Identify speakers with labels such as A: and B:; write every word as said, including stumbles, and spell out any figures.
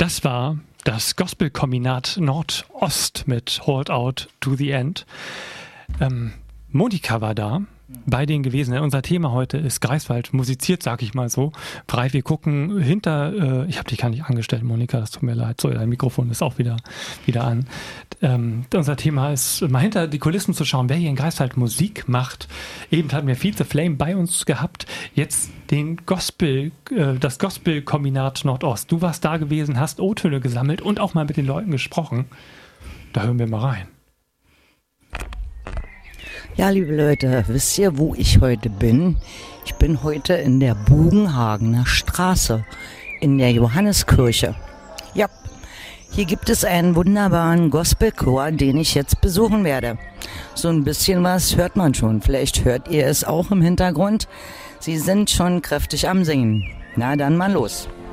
A: Das war das Gospel-Kombinat Nordost mit Hold Out to the End. Ähm, Monika war da, bei denen gewesen. Unser Thema heute ist Greifswald musiziert, sag ich mal so. Frei, wir gucken hinter, äh, ich habe dich gar nicht angestellt, Monika, das tut mir leid. So, dein Mikrofon ist auch wieder, wieder an. Ähm, unser Thema ist, mal hinter die Kulissen zu schauen, wer hier in Greifswald Musik macht. Eben hatten wir Fize Flame bei uns gehabt, jetzt den Gospel, äh, das Gospel-Kombinat Nordost. Du warst da gewesen, hast O-Töne gesammelt und auch mal mit den Leuten gesprochen. Da hören wir mal rein.
B: Ja, liebe Leute, wisst ihr, wo ich heute bin? Ich bin heute in der Bogenhagener Straße, in der Johanneskirche. Ja, hier gibt es einen wunderbaren Gospelchor, den ich jetzt besuchen werde. So ein bisschen was hört man schon. Vielleicht hört ihr es auch im Hintergrund. Sie sind schon kräftig am Singen. Na, dann mal los.